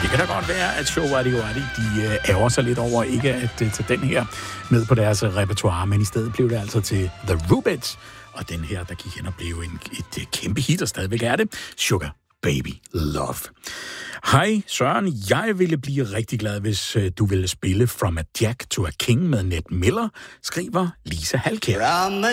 Det kan da godt være, at Show Wadi Wadi, de ærger sig lidt over ikke at tage den her med på deres repertoire, men i stedet blev det altså til The Rubettes, og den her, der gik hen og blev et kæmpe hit, og stadigvæk er det, Sugar Baby Love. Hej Søren, jeg ville blive rigtig glad, hvis du ville spille From a Jack to a King med Ned Miller, skriver Lisa Halkjær.